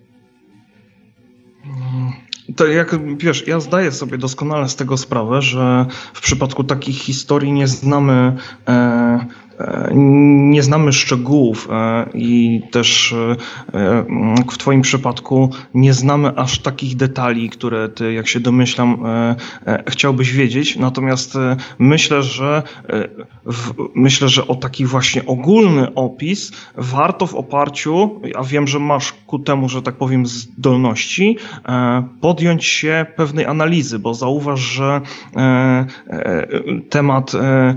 To jak, wiesz, ja zdaję sobie doskonale z tego sprawę, że w przypadku takich historii nie znamy e, nie znamy szczegółów i też w twoim przypadku nie znamy aż takich detali, które ty, jak się domyślam, chciałbyś wiedzieć. Natomiast myślę, że myślę, że o taki właśnie ogólny opis warto w oparciu, a wiem, że masz ku temu, że tak powiem, zdolności, podjąć się pewnej analizy, bo zauważ, że temat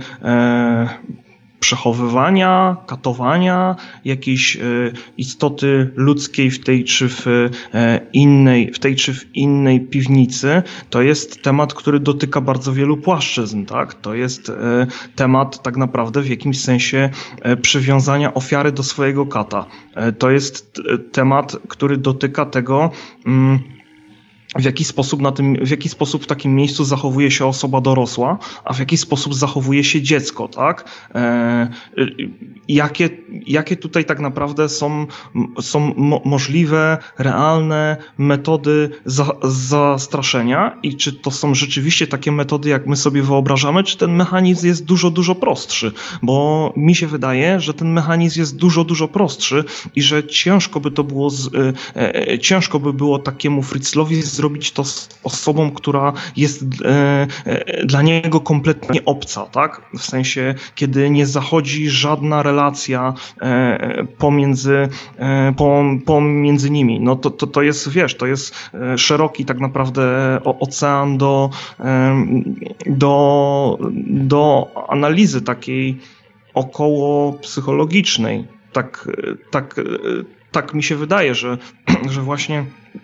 przechowywania, katowania jakiejś e, istoty ludzkiej w tej czy w e, innej, w tej czy w innej piwnicy, to jest temat, który dotyka bardzo wielu płaszczyzn, tak? To jest e, temat tak naprawdę w jakimś sensie e, przywiązania ofiary do swojego kata. E, to jest e, temat, który dotyka tego, mm, w jaki sposób na tym, w jaki sposób w takim miejscu zachowuje się osoba dorosła, a w jaki sposób zachowuje się dziecko, tak? E, jakie, jakie tutaj tak naprawdę są, są mo- możliwe, realne metody za, zastraszenia i czy to są rzeczywiście takie metody, jak my sobie wyobrażamy, czy ten mechanizm jest dużo, dużo prostszy, bo mi się wydaje, że ten mechanizm jest dużo, dużo prostszy i że ciężko by to było, z, e, e, ciężko by było takiemu Fritzlowi zrobić to z osobą, która jest e, e, dla niego kompletnie obca, tak? W sensie, kiedy nie zachodzi żadna relacja e, pomiędzy, e, pomiędzy nimi. No to, to, to jest, wiesz, to jest szeroki tak naprawdę ocean do, e, do, do analizy takiej około psychologicznej. Tak, tak, tak mi się wydaje, że, że właśnie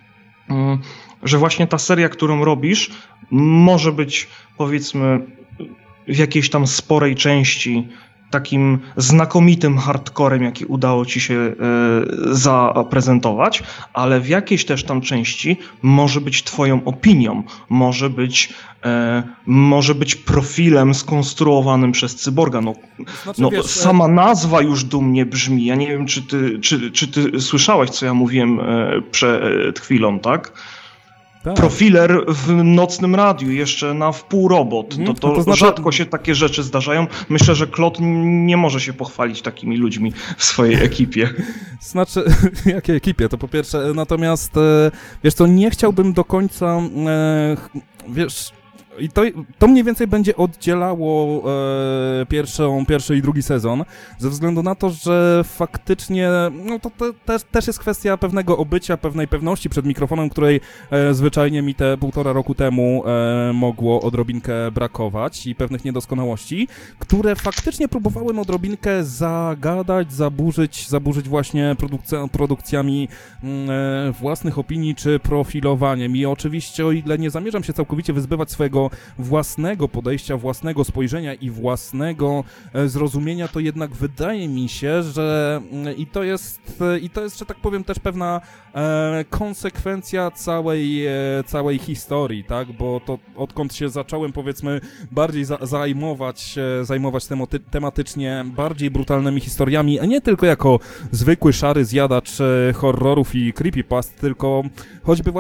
że właśnie ta seria, którą robisz, może być, powiedzmy, w jakiejś tam sporej części takim znakomitym hardcorem, jaki udało ci się e, zaprezentować, ale w jakiejś też tam części może być twoją opinią, może być, e, może być profilem skonstruowanym przez cyborga. No, znaczy, no wiesz, sama nazwa już dumnie brzmi. Ja nie wiem, czy ty, czy, czy ty słyszałeś, co ja mówiłem e, przed chwilą, tak? Tak. Profiler w nocnym radiu, jeszcze na wpół robot. Mhm. To, to, no to znaczy... rzadko się takie rzeczy zdarzają. Myślę, że Klot nie może się pochwalić takimi ludźmi w swojej ekipie. Znaczy, jakiej ekipie? To po pierwsze, natomiast wiesz co, nie chciałbym do końca, wiesz... I to, to mniej więcej będzie oddzielało e, pierwszą, pierwszy i drugi sezon, ze względu na to, że faktycznie no to te, te, też jest kwestia pewnego obycia, pewnej pewności przed mikrofonem, której e, zwyczajnie mi te półtora roku temu e, mogło odrobinkę brakować i pewnych niedoskonałości, które faktycznie próbowałem odrobinkę zagadać, zaburzyć, zaburzyć właśnie produkcja, produkcjami e, własnych opinii czy profilowaniem. I oczywiście, o ile nie zamierzam się całkowicie wyzbywać swojego własnego podejścia, własnego spojrzenia i własnego e, zrozumienia, to jednak wydaje mi się, że e, i to jest, e, i to jest, że tak powiem, też pewna e, konsekwencja całej, e, całej historii, tak, bo to odkąd się zacząłem, powiedzmy, bardziej za, zajmować, e, zajmować tematy, tematycznie bardziej brutalnymi historiami, a nie tylko jako zwykły, szary zjadacz e, horrorów i creepypast, tylko choćby właśnie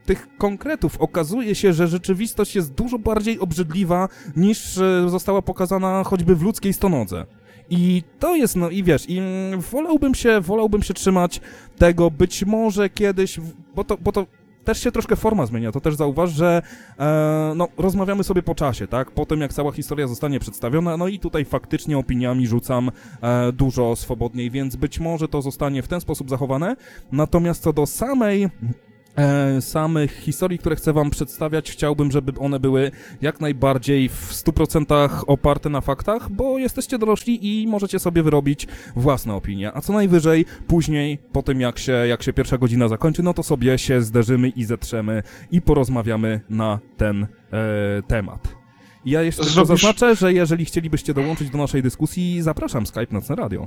tych konkretów okazuje się, że rzeczywistość jest dużo bardziej obrzydliwa niż e, została pokazana choćby w ludzkiej stonodze. I to jest, no i wiesz, i wolałbym się, wolałbym się trzymać tego, być może kiedyś, bo to, bo to też się troszkę forma zmienia, to też zauważ, że e, no, rozmawiamy sobie po czasie, tak, po tym jak cała historia zostanie przedstawiona, no i tutaj faktycznie opiniami rzucam e, dużo swobodniej, więc być może to zostanie w ten sposób zachowane, natomiast co do samej E, samych historii, które chcę wam przedstawiać, chciałbym, żeby one były jak najbardziej w stu procentach oparte na faktach, bo jesteście dorośli i możecie sobie wyrobić własne opinie, a co najwyżej później, po tym jak się, jak się pierwsza godzina zakończy, no to sobie się zderzymy i zetrzemy i porozmawiamy na ten e, temat. I ja jeszcze tylko zaznaczę, że jeżeli chcielibyście dołączyć do naszej dyskusji, zapraszam, Skype Nocne Radio.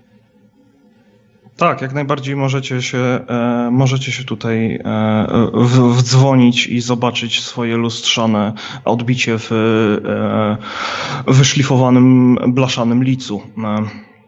Tak, jak najbardziej możecie się, e, możecie się tutaj e, w, wdzwonić i zobaczyć swoje lustrzane odbicie w e, wyszlifowanym, blaszanym licu. E,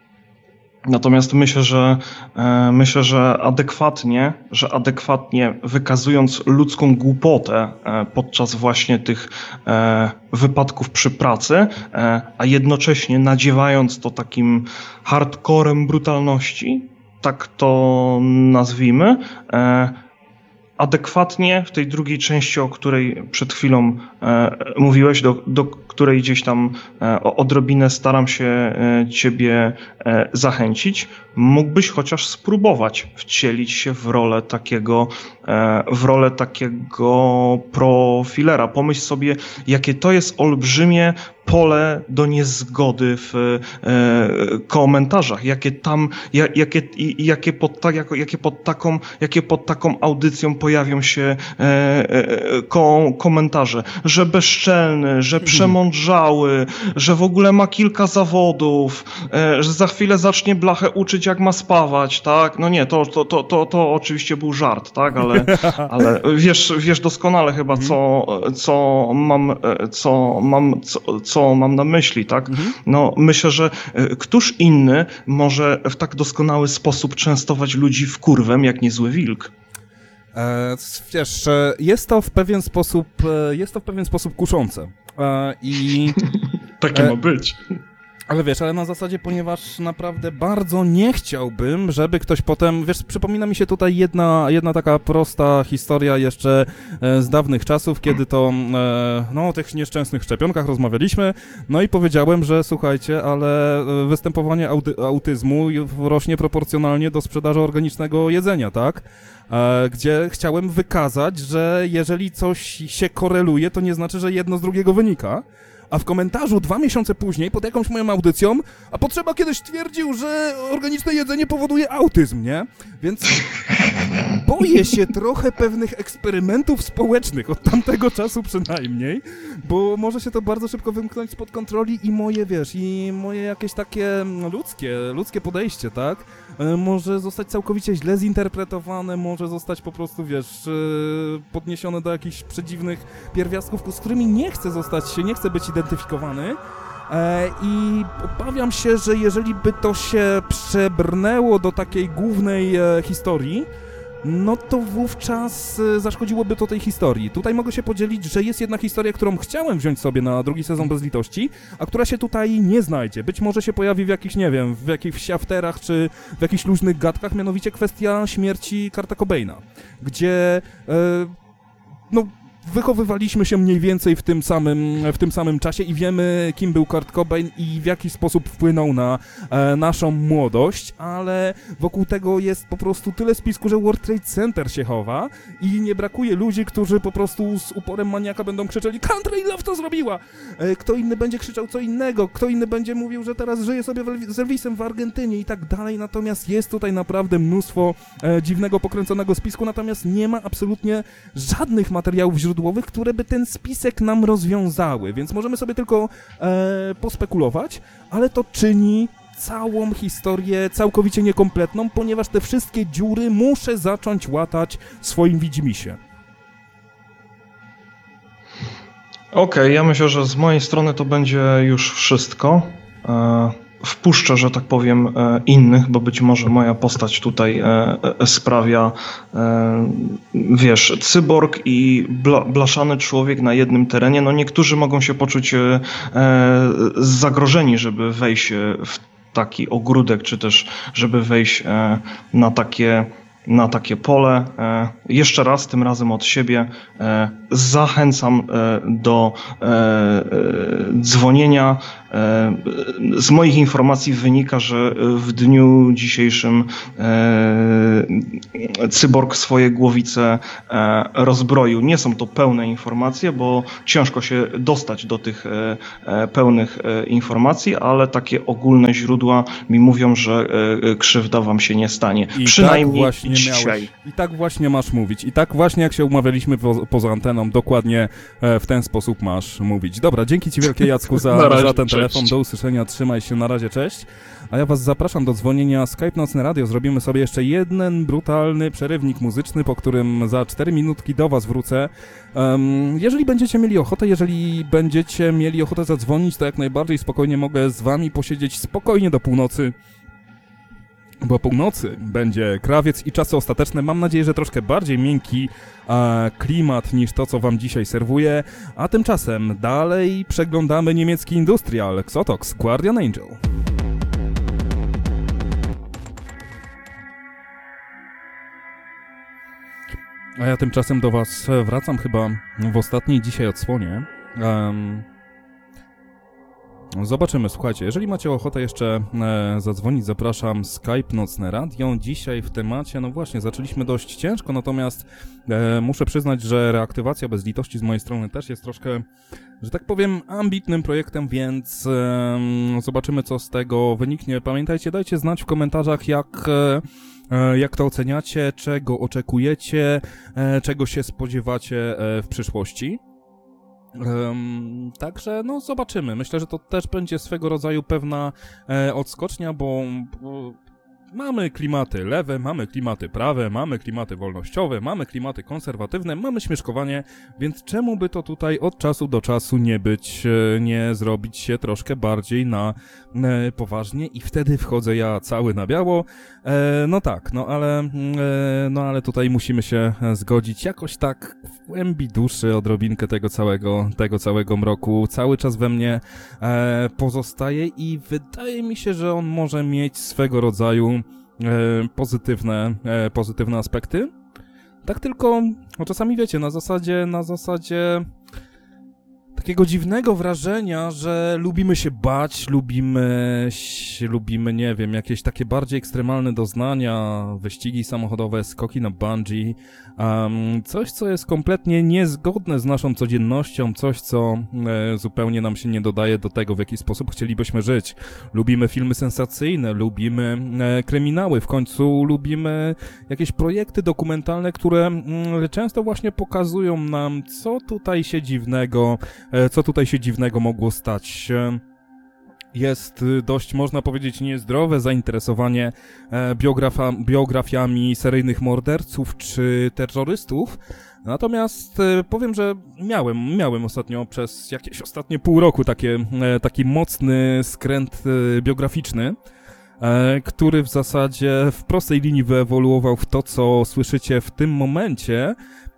natomiast myślę, że e, myślę, że adekwatnie, że adekwatnie wykazując ludzką głupotę e, podczas właśnie tych e, wypadków przy pracy, e, a jednocześnie nadziewając to takim hardcorem brutalności, tak to nazwijmy, e, adekwatnie w tej drugiej części, o której przed chwilą e, mówiłeś, do, do której gdzieś tam e, odrobinę staram się e, ciebie e, zachęcić, mógłbyś chociaż spróbować wcielić się w rolę takiego, e, w rolę takiego profilera. Pomyśl sobie, jakie to jest olbrzymie pole do niezgody w e, komentarzach, jakie tam, jak, jakie, jakie, pod, tak, jakie, pod taką, jakie pod taką audycją pojawią się e, e, ko, komentarze, że bezczelny, że przemądrzały, że w ogóle ma kilka zawodów, e, że za chwilę zacznie blachę uczyć, jak ma spawać, tak? No nie, to, to, to, to, to oczywiście był żart, tak? Ale, ale wiesz, wiesz doskonale chyba, co, co mam, co mam, co, co mam na myśli, tak? Mhm. No myślę, że któż inny może w tak doskonały sposób częstować ludzi wkurwem, jak niezły wilk? E, wiesz, jest to w pewien sposób, jest to w pewien sposób kuszące. E, i Takie e, ma być. Ale wiesz, ale na zasadzie, ponieważ naprawdę bardzo nie chciałbym, żeby ktoś potem, wiesz, przypomina mi się tutaj jedna, jedna taka prosta historia jeszcze e, z dawnych czasów, kiedy to, e, no, o tych nieszczęsnych szczepionkach rozmawialiśmy, no i powiedziałem, że słuchajcie, ale występowanie auty, autyzmu rośnie proporcjonalnie do sprzedaży organicznego jedzenia, tak? E, gdzie chciałem wykazać, że jeżeli coś się koreluje, to nie znaczy, że jedno z drugiego wynika. A w komentarzu dwa miesiące później, pod jakąś moją audycją, a Potrzeba kiedyś twierdził, że organiczne jedzenie powoduje autyzm, nie? Więc boję się trochę pewnych eksperymentów społecznych, od tamtego czasu przynajmniej, bo może się to bardzo szybko wymknąć spod kontroli i moje, wiesz, i moje jakieś takie ludzkie, ludzkie podejście, tak? Może zostać całkowicie źle zinterpretowane, może zostać po prostu, wiesz, podniesione do jakichś przedziwnych pierwiastków, z którymi nie chcę zostać, nie chcę być identyfikowany. I obawiam się, że jeżeli by to się przebrnęło do takiej głównej historii, no to wówczas zaszkodziłoby to tej historii. Tutaj mogę się podzielić, że jest jedna historia, którą chciałem wziąć sobie na drugi sezon Bez litości, a która się tutaj nie znajdzie. Być może się pojawi w jakichś, nie wiem, w jakichś afterach czy w jakichś luźnych gadkach, mianowicie kwestia śmierci Kurta Cobaina, gdzie, e, no... wychowywaliśmy się mniej więcej w tym samym, w tym samym czasie i wiemy, kim był Kurt Cobain i w jaki sposób wpłynął na e, naszą młodość, ale wokół tego jest po prostu tyle spisku, że World Trade Center się chowa i nie brakuje ludzi, którzy po prostu z uporem maniaka będą krzyczeli Country Love to zrobiła! E, kto inny będzie krzyczał co innego, kto inny będzie mówił, że teraz żyje sobie z Elvisem w Argentynie i tak dalej, natomiast jest tutaj naprawdę mnóstwo e, dziwnego, pokręconego spisku, natomiast nie ma absolutnie żadnych materiałów źródłowych, które by ten spisek nam rozwiązały, więc możemy sobie tylko e, pospekulować, ale to czyni całą historię całkowicie niekompletną, ponieważ te wszystkie dziury muszę zacząć łatać w swoim widzimisię. Okej, okay, ja myślę, że z mojej strony to będzie już wszystko. E, wpuszczę, że tak powiem, innych, bo być może moja postać tutaj sprawia, wiesz, cyborg i bla, blaszany człowiek na jednym terenie. No niektórzy mogą się poczuć zagrożeni, żeby wejść w taki ogródek, czy też żeby wejść na takie na takie pole. Jeszcze raz, tym razem od siebie, zachęcam do dzwonienia. Z moich informacji wynika, że w dniu dzisiejszym cyborg swoje głowice rozbroił. Nie są to pełne informacje, bo ciężko się dostać do tych pełnych informacji, ale takie ogólne źródła mi mówią, że krzywda wam się nie stanie. I Przynajmniej tak właśnie dzisiaj. Miałeś, I tak właśnie masz mówić. I tak właśnie jak się umawialiśmy po, poza anteną, dokładnie w ten sposób masz mówić. Dobra, dzięki ci wielkie, Jacku, za, razie, za ten cześć. telefon. Do usłyszenia, trzymaj się, na razie, cześć. A ja was zapraszam do dzwonienia Skype Nocne Radio. Zrobimy sobie jeszcze jeden brutalny przerywnik muzyczny, po którym za cztery minutki do was wrócę. Um, jeżeli będziecie mieli ochotę, jeżeli będziecie mieli ochotę zadzwonić, to jak najbardziej spokojnie mogę z wami posiedzieć spokojnie do północy. Bo o północy będzie krawiec i czasy ostateczne. Mam nadzieję, że troszkę bardziej miękki e, klimat niż to, co wam dzisiaj serwuję. A tymczasem dalej przeglądamy niemiecki industrial Xotox Guardian Angel. A ja tymczasem do was wracam chyba w ostatniej dzisiaj odsłonie. Um, Zobaczymy, słuchajcie, jeżeli macie ochotę jeszcze e, zadzwonić, zapraszam Skype Nocne Radio. Dzisiaj w temacie, no właśnie, zaczęliśmy dość ciężko, natomiast e, muszę przyznać, że reaktywacja bez litości z mojej strony też jest troszkę, że tak powiem, ambitnym projektem, więc e, zobaczymy, co z tego wyniknie. Pamiętajcie, dajcie znać w komentarzach, jak... E, Jak to oceniacie, czego oczekujecie, e, czego się spodziewacie e, w przyszłości. Um, także no zobaczymy. Myślę, że to też będzie swego rodzaju pewna e, odskocznia, bo, bo mamy klimaty lewe, mamy klimaty prawe, mamy klimaty wolnościowe, mamy klimaty konserwatywne, mamy śmieszkowanie, więc czemu by to tutaj od czasu do czasu nie być, e, nie zrobić się troszkę bardziej na e, poważnie i wtedy wchodzę ja cały na biało. E, no tak, no ale, e, no ale tutaj musimy się zgodzić jakoś tak w głębi duszy odrobinkę tego całego, tego całego mroku cały czas we mnie e, pozostaje i wydaje mi się, że on może mieć swego rodzaju e, pozytywne, e, pozytywne aspekty. Tak tylko, no czasami wiecie, na zasadzie, na zasadzie takiego dziwnego wrażenia, że lubimy się bać, lubimy, lubimy, nie wiem, jakieś takie bardziej ekstremalne doznania, wyścigi samochodowe, skoki na bungee, um, coś, co jest kompletnie niezgodne z naszą codziennością, coś, co e, zupełnie nam się nie dodaje do tego, w jaki sposób chcielibyśmy żyć. Lubimy filmy sensacyjne, lubimy e, kryminały, w końcu lubimy jakieś projekty dokumentalne, które m, często właśnie pokazują nam, co tutaj się dziwnego co tutaj się dziwnego mogło stać. Jest dość, można powiedzieć, niezdrowe zainteresowanie biografa, biografiami seryjnych morderców czy terrorystów. Natomiast powiem, że miałem, miałem ostatnio przez jakieś ostatnie pół roku takie, taki mocny skręt biograficzny, który w zasadzie w prostej linii wyewoluował w to, co słyszycie w tym momencie.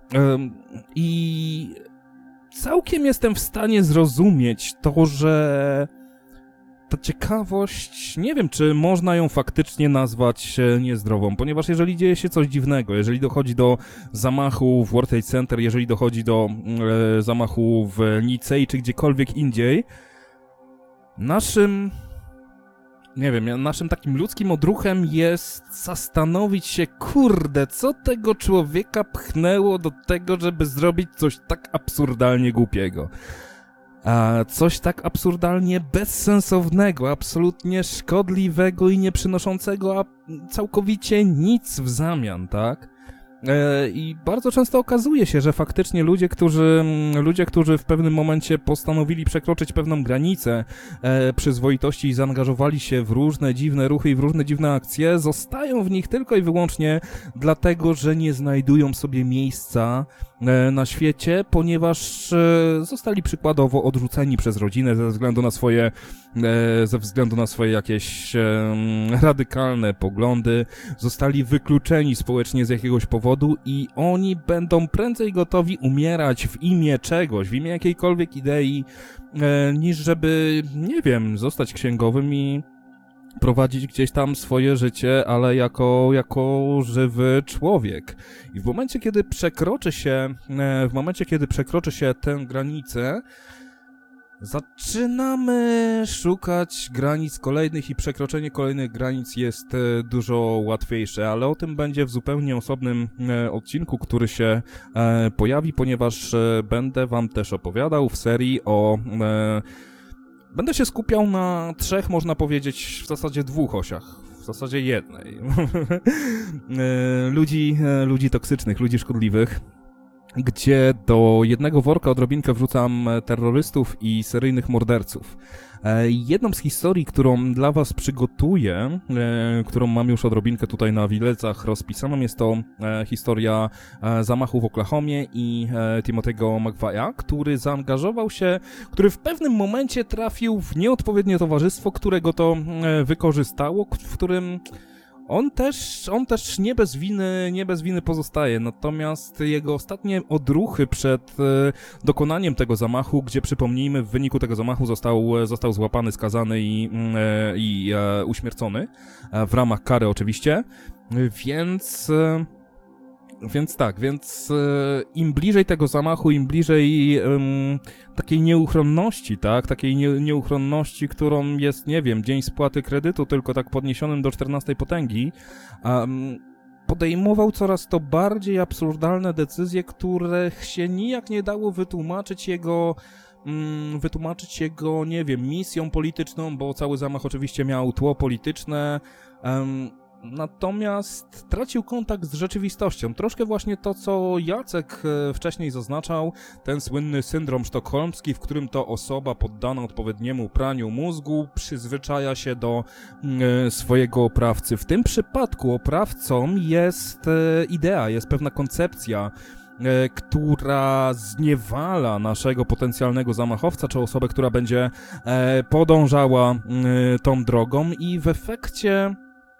I całkiem jestem w stanie zrozumieć to, że ta ciekawość, nie wiem, czy można ją faktycznie nazwać niezdrową, ponieważ jeżeli dzieje się coś dziwnego, jeżeli dochodzi do zamachu w World Trade Center, jeżeli dochodzi do e, zamachu w Nicei, czy gdziekolwiek indziej, naszym... Nie wiem, naszym takim ludzkim odruchem jest zastanowić się, kurde, co tego człowieka pchnęło do tego, żeby zrobić coś tak absurdalnie głupiego. A coś tak absurdalnie bezsensownego, absolutnie szkodliwego i nie przynoszącego całkowicie nic w zamian, tak? I bardzo często okazuje się, że faktycznie ludzie, którzy, ludzie, którzy w pewnym momencie postanowili przekroczyć pewną granicę e, przyzwoitości i zaangażowali się w różne dziwne ruchy i w różne dziwne akcje, zostają w nich tylko i wyłącznie dlatego, że nie znajdują sobie miejsca na świecie, ponieważ zostali przykładowo odrzuceni przez rodzinę ze względu na swoje, ze względu na swoje jakieś radykalne poglądy, zostali wykluczeni społecznie z jakiegoś powodu i oni będą prędzej gotowi umierać w imię czegoś, w imię jakiejkolwiek idei, niż żeby, nie wiem, zostać księgowym i prowadzić gdzieś tam swoje życie, ale jako, jako żywy człowiek. I w momencie, kiedy przekroczy się, w momencie, kiedy przekroczy się tę granicę, zaczynamy szukać granic kolejnych i przekroczenie kolejnych granic jest dużo łatwiejsze, ale o tym będzie w zupełnie osobnym odcinku, który się pojawi, ponieważ będę wam też opowiadał w serii o... Będę się skupiał na trzech, można powiedzieć, w zasadzie dwóch osiach, w zasadzie jednej. ludzi, ludzi toksycznych, ludzi szkodliwych, gdzie do jednego worka odrobinkę wrzucam terrorystów i seryjnych morderców. Jedną z historii, którą dla was przygotuję, którą mam już odrobinkę tutaj na widelcach rozpisaną, jest to historia zamachu w Oklahomie i Timothy'ego McVeigh'a, który zaangażował się, który w pewnym momencie trafił w nieodpowiednie towarzystwo, którego to wykorzystało, w którym On też, on też nie bez winy, nie bez winy pozostaje, natomiast jego ostatnie odruchy przed e, dokonaniem tego zamachu, gdzie przypomnijmy, w wyniku tego zamachu został, został złapany, skazany i, e, i e, uśmiercony, e, w ramach kary oczywiście, więc... E, Więc tak, więc e, im bliżej tego zamachu, im bliżej e, takiej nieuchronności, tak, takiej nie, nieuchronności, którą jest, nie wiem, dzień spłaty kredytu, tylko tak podniesionym do czternastej potęgi, um, podejmował coraz to bardziej absurdalne decyzje, których się nijak nie dało wytłumaczyć jego... Mm, wytłumaczyć jego, nie wiem, misją polityczną, bo cały zamach oczywiście miał tło polityczne, um, natomiast tracił kontakt z rzeczywistością. Troszkę właśnie to, co Jacek wcześniej zaznaczał, ten słynny syndrom sztokholmski, w którym to osoba poddana odpowiedniemu praniu mózgu przyzwyczaja się do e, swojego oprawcy. W tym przypadku oprawcą jest e, idea, jest pewna koncepcja, e, która zniewala naszego potencjalnego zamachowca, czy osobę, która będzie e, podążała e, tą drogą i w efekcie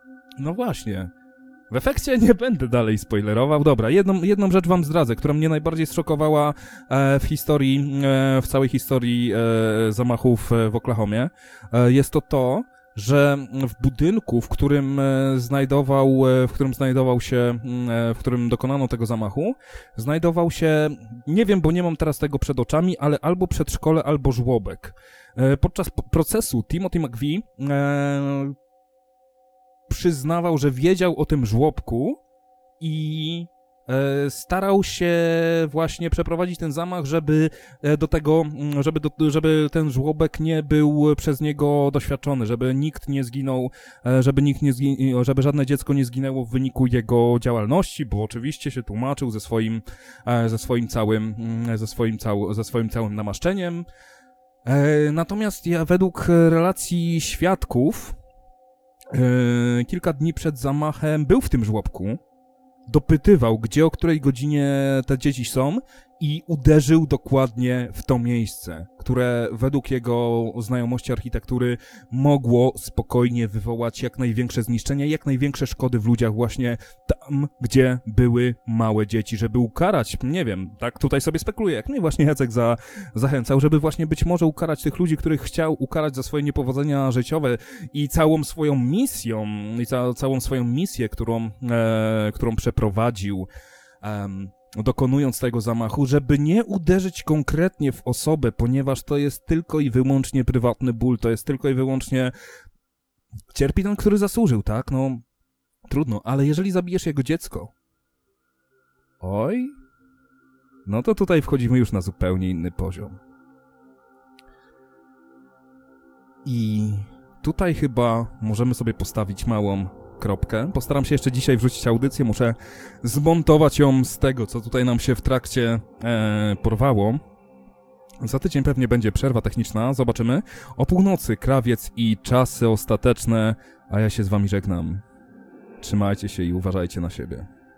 No właśnie. W efekcie nie będę dalej spoilerował. Dobra, jedną, jedną rzecz wam zdradzę, która mnie najbardziej zszokowała e, w historii, e, w całej historii e, zamachów w Oklahomie. E, jest to to, że w budynku, w którym e, znajdował, e, w którym znajdował się, e, w którym dokonano tego zamachu, znajdował się, nie wiem, bo nie mam teraz tego przed oczami, ale albo przedszkole, albo żłobek. E, podczas p- procesu Timothy McVeigh e, przyznawał, że wiedział o tym żłobku i e, starał się właśnie przeprowadzić ten zamach, żeby e, do tego, żeby, do, żeby ten żłobek nie był przez niego doświadczony, żeby nikt nie zginął, e, żeby nikt nie zgi- żeby żadne dziecko nie zginęło w wyniku jego działalności, bo oczywiście się tłumaczył ze swoim, e, ze swoim całym, ze swoim, cał, ze swoim całym namaszczeniem. E, natomiast ja według relacji świadków Yy, kilka dni przed zamachem był w tym żłobku, dopytywał, gdzie, o której godzinie te dzieci są i uderzył dokładnie w to miejsce, które według jego znajomości architektury mogło spokojnie wywołać jak największe zniszczenia, jak największe szkody w ludziach właśnie tam, gdzie były małe dzieci, żeby ukarać, nie wiem, tak tutaj sobie spekuluję, jak mnie właśnie Jacek za, zachęcał, żeby właśnie być może ukarać tych ludzi, których chciał ukarać za swoje niepowodzenia życiowe i całą swoją misją, i ca, całą swoją misję, którą, e, którą przeprowadził, um, dokonując tego zamachu, żeby nie uderzyć konkretnie w osobę, ponieważ to jest tylko i wyłącznie prywatny ból, to jest tylko i wyłącznie cierpi ten, który zasłużył, tak? No, trudno, ale jeżeli zabijesz jego dziecko, oj, no to tutaj wchodzimy już na zupełnie inny poziom. I tutaj chyba możemy sobie postawić małą kropkę. Postaram się jeszcze dzisiaj wrzucić audycję, muszę zmontować ją z tego, co tutaj nam się w trakcie e, porwało. Za tydzień pewnie będzie przerwa techniczna, zobaczymy. O północy krawiec i czasy ostateczne, a ja się z wami żegnam. Trzymajcie się i uważajcie na siebie.